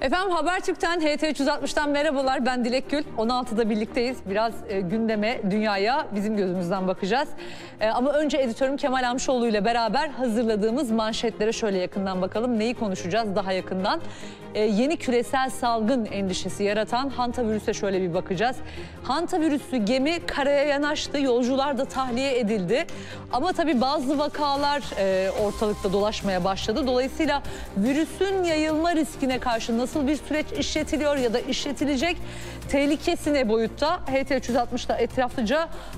Efendim Habertürk'ten HT360'tan merhabalar. Ben Dilek Gül. 16'da birlikteyiz. Biraz gündeme, dünyaya bizim gözümüzden bakacağız. Ama önce editörüm Kemal Amşoğlu ile beraber hazırladığımız manşetlere şöyle yakından bakalım. Neyi konuşacağız daha yakından? Yeni küresel salgın endişesi yaratan hantavirüse şöyle bir bakacağız. Hantavirüslü gemi karaya yanaştı. Yolcular da tahliye edildi. Ama tabii bazı vakalar ortalıkta dolaşmaya başladı. Dolayısıyla virüsün yayılma riskine karşı nasıl bir süreç işletiliyor ya da işletilecek, tehlikesi ne boyutta? HT360'da etraflıca